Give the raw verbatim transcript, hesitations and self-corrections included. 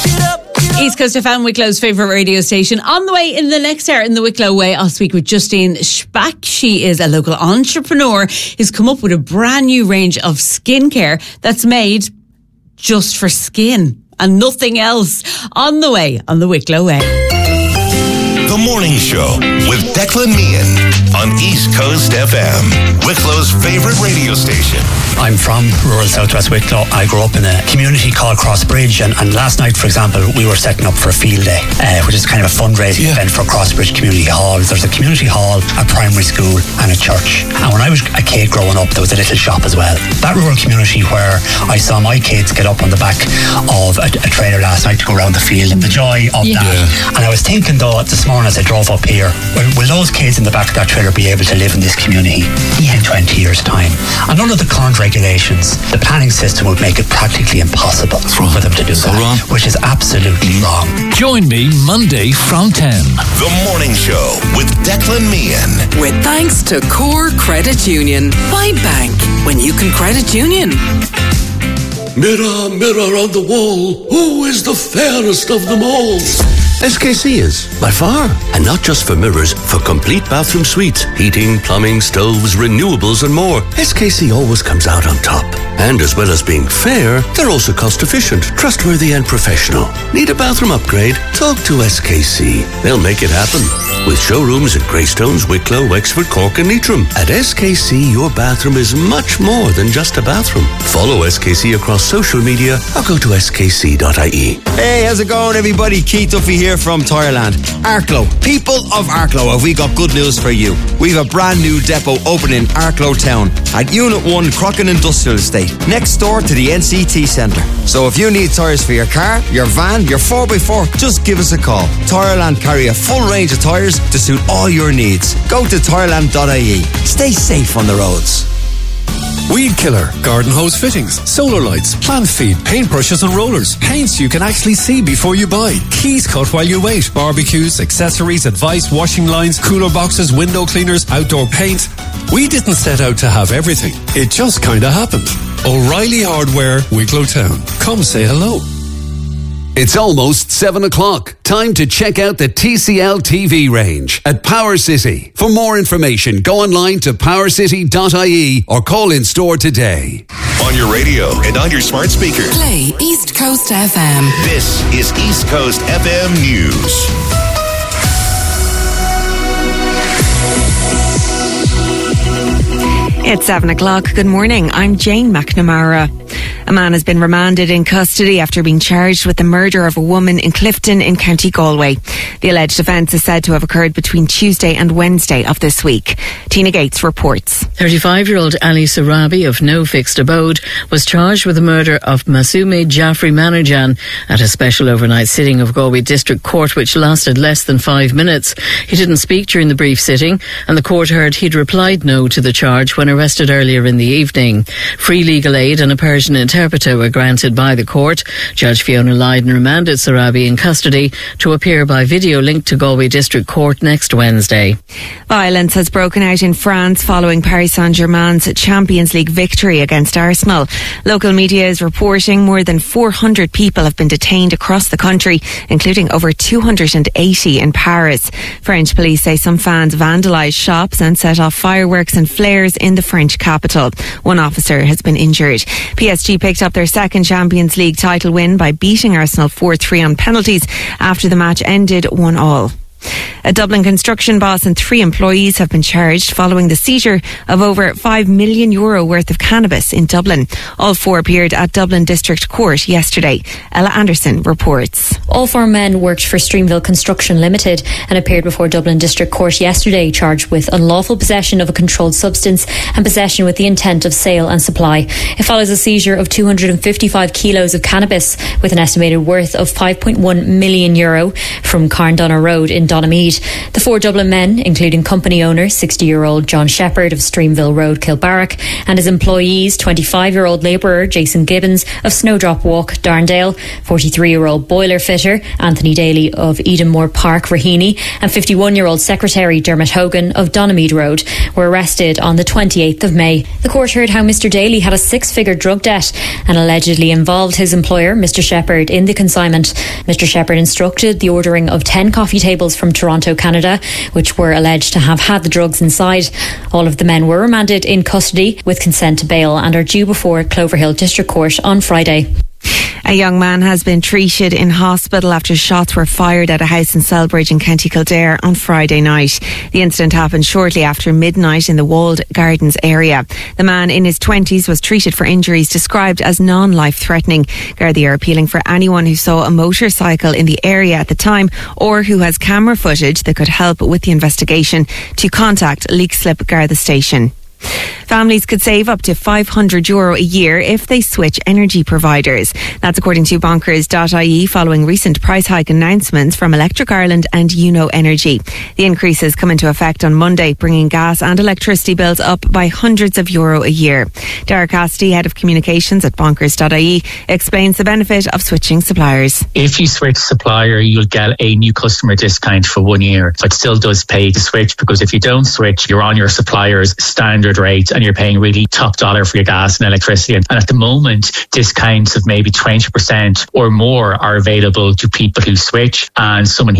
East Coast F M, Wicklow's favourite radio station. On the way in the next hour, in the Wicklow Way, I'll speak with Justine Spack. She is a local entrepreneur who's come up with a brand new range of skincare that's made just for skin and nothing else. On the way, on the Wicklow Way. The Morning Show with Declan Meehan on East Coast F M, Wicklow's favourite radio station. I'm from rural southwest Wicklow. I grew up in a community called Crossbridge, and, and last night, for example, we were setting up for a field day, uh, which is kind of a fundraising yeah. event for Crossbridge Community Hall. There's a community hall, a primary school and a church. And when I was a kid growing up, there was a little shop as well. That rural community where I saw my kids get up on the back of a, a trailer last night to go around the field, and the joy of yeah. that. Yeah. And I was thinking though, this morning as I drove up here, will, will those kids in the back of that trailer be able to live in this community yeah. in twenty years' time? And under the current regulations, the planning system would make it practically impossible for them to do so that, wrong. Which is absolutely wrong. Join me Monday from ten. The Morning Show with Declan Meehan. With thanks to Core Credit Union. Why bank when you can credit union? Mirror, mirror on the wall, who is the fairest of them all? S K C is, by far. And not just for mirrors, for complete bathroom suites, heating, plumbing, stoves, renewables and more. S K C always comes out on top. And as well as being fair, they're also cost efficient, trustworthy and professional. Need a bathroom upgrade? Talk to S K C. They'll make it happen. With showrooms at Greystones, Wicklow, Wexford, Cork and Leitrim. At S K C, your bathroom is much more than just a bathroom. Follow S K C across social media or go to s k c dot i e. Hey, how's it going everybody? Keith Duffy here from Tireland. Arklow, people of Arklow, have we got good news for you. We've a brand new depot opening in Arklow Town at Unit one Crockin Industrial Estate, next door to the N C T Centre. So if you need tyres for your car, your van, your four by four, just give us a call. Tireland carry a full range of tyres to suit all your needs. Go to tireland dot i e. Stay safe on the roads. Weed killer, garden hose fittings, solar lights, plant feed, paintbrushes and rollers, paints you can actually see before you buy, keys cut while you wait, barbecues, accessories, advice, washing lines, cooler boxes, window cleaners, outdoor paint. We didn't set out to have everything. It just kinda happened. O'Reilly Hardware, Wicklow Town. Come say hello. It's almost seven o'clock. Time to check out the T C L T V range at Power City. For more information, go online to power city dot i e or call in store today. On your radio and on your smart speaker. Play East Coast F M. This is East Coast F M News. It's seven o'clock. Good morning. I'm Jane McNamara. A man has been remanded in custody after being charged with the murder of a woman in Clifton in County Galway. The alleged offence is said to have occurred between Tuesday and Wednesday of this week. Tina Gates reports. thirty-five-year-old Ali Sarabi of no fixed abode was charged with the murder of Masume Jaffrey Manajan at a special overnight sitting of Galway District Court, which lasted less than five minutes. He didn't speak during the brief sitting, and the court heard he'd replied no to the charge when arrested earlier in the evening. Free legal aid and a Persian interpreter were granted by the court. Judge Fiona Lydon remanded Sarabi in custody to appear by video link to Galway District Court next Wednesday. Violence has broken out in France following Paris Saint-Germain's Champions League victory against Arsenal. Local media is reporting more than four hundred people have been detained across the country, including over two hundred eighty in Paris. French police say some fans vandalised shops and set off fireworks and flares in the French capital. One officer has been injured. P S G picked up their second Champions League title win by beating Arsenal four three on penalties after the match ended one all. A Dublin construction boss and three employees have been charged following the seizure of over five million euro worth of cannabis in Dublin. All four appeared at Dublin District Court yesterday. Ella Anderson reports. All four men worked for Streamville Construction Limited and appeared before Dublin District Court yesterday, charged with unlawful possession of a controlled substance and possession with the intent of sale and supply. It follows a seizure of two hundred fifty-five kilos of cannabis with an estimated worth of five point one million euro from Carndonagh Road in Dublin. Donamead. The four Dublin men, including company owner sixty-year-old John Shepherd of Streamville Road, Kilbarrack, and his employees twenty-five-year-old labourer Jason Gibbons of Snowdrop Walk, Darndale, forty-three-year-old boiler fitter Anthony Daly of Edenmore Park, Raheny, and fifty-one-year-old secretary Dermot Hogan of Donamead Road were arrested on the twenty-eighth of May. The court heard how Mister Daly had a six-figure drug debt and allegedly involved his employer, Mister Shepherd, in the consignment. Mister Shepherd instructed the ordering of ten coffee tables from Toronto, Canada, which were alleged to have had the drugs inside. All of the men were remanded in custody with consent to bail and are due before Cloverhill District Court on Friday. A young man has been treated in hospital after shots were fired at a house in Selbridge in County Kildare on Friday night. The incident happened shortly after midnight in the Walled Gardens area. The man in his twenties was treated for injuries described as non-life threatening. Gardaí are appealing for anyone who saw a motorcycle in the area at the time or who has camera footage that could help with the investigation to contact Leixlip Garda Station. Families could save up to five hundred euro a year if they switch energy providers. That's according to bonkers dot I E following recent price hike announcements from Electric Ireland and Uno Energy. The increases come into effect on Monday, bringing gas and electricity bills up by hundreds of euro a year. Dara Cassidy, Head of Communications at bonkers dot I E, explains the benefit of switching suppliers. If you switch supplier, you'll get a new customer discount for one year. So it still does pay to switch, because if you don't switch, you're on your supplier's standard rate and you're paying really top dollar for your gas and electricity. And at the moment, discounts of maybe twenty percent or more are available to people who switch. And someone